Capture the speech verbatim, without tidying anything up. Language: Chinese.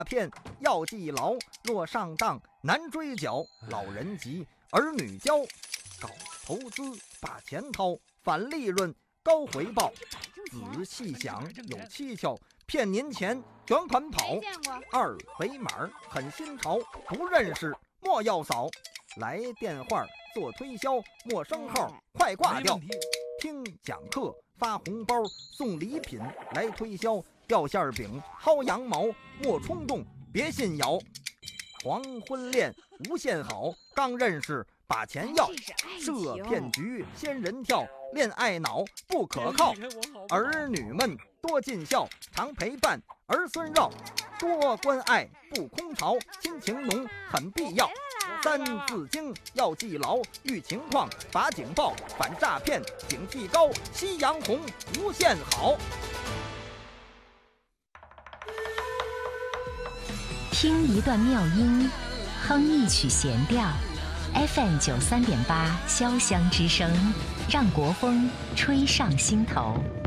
骗要记牢，若上当难追缴。老人急，儿女教，搞投资把钱掏，返利润高回报。仔细想有蹊跷，骗您钱卷款跑。二维码很新潮，不认识莫要扫。来电话做推销，陌生号快挂掉。听讲课发红包送礼品，来推销掉馅饼薅羊毛，莫冲动别信谣。黄昏恋无限好，刚认识把钱要。设骗局仙人跳，恋爱脑不可靠。儿女们多尽孝，常陪伴儿孙绕。多关爱不空巢，亲情浓很必要。三字经要记牢，遇情况把警报，反诈骗警惕高，夕阳红无限好。 听一段妙音，哼一曲弦调 ，F M 九三点八，潇湘之声，让国风吹上心头。